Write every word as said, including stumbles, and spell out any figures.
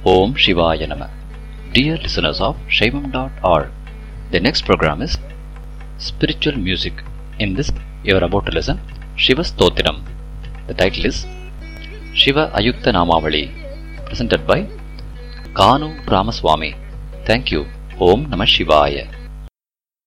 Om Shivaya Nama. Dear listeners of Shaivam dot org, the next program is Spiritual Music. In this, you are about to listen Shiva Stottiram. The title is Shiva Ayukta Namavali, presented by Kanu Ramaswamy. Thank you. Om Namah Shivaya.